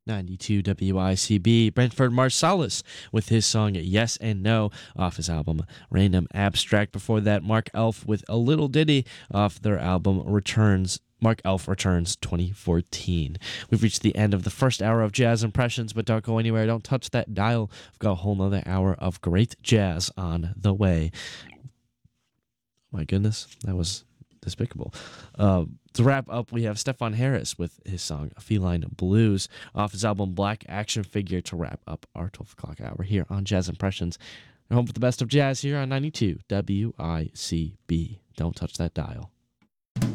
92 WICB. Brentford Marsalis with his song Yes and No off his album Random Abstract. Before that, Mark Elf with a little ditty off their album Returns. Mark Elf Returns 2014. We've reached the end of the first hour of Jazz Impressions, but don't go anywhere. Don't touch that dial. We've got a whole nother hour of great jazz on the way. My goodness, that was despicable. To wrap up, we have Stefan Harris with his song Feline Blues off his album Black Action Figure to wrap up our 12 o'clock hour here on Jazz Impressions. We're home with the best of jazz here on 92 WICB. Don't touch that dial.